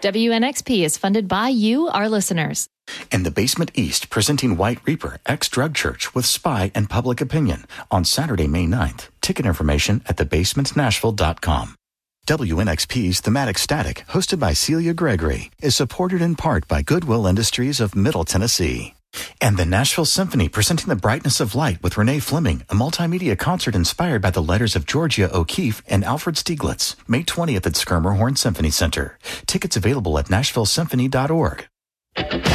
WNXP is funded by you, our listeners. And the Basement East presenting White Reaper, Ex-Drug Church with Spy and Public Opinion on Saturday, May 9th. Ticket information at thebasementnashville.com. WNXP's Thematic Static, hosted by Celia Gregory, is supported in part by Goodwill Industries of Middle Tennessee. And the Nashville Symphony presenting The Brightness of Light with Renee Fleming, a multimedia concert inspired by the letters of Georgia O'Keeffe and Alfred Stieglitz, May 20th at Skirmer Horn Symphony Center. Tickets available at nashvillesymphony.org.